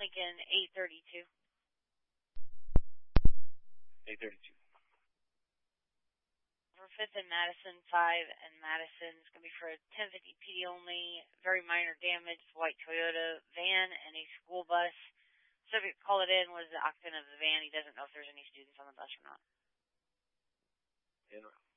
Lincoln 832. 832. For 5th and Madison, 5 and Madison. It's going to be for a 1050 PD only, very minor damage, white Toyota van and a school bus. Subject call it in was the occupant of the van. He doesn't know if there's any students on the bus or not. In route.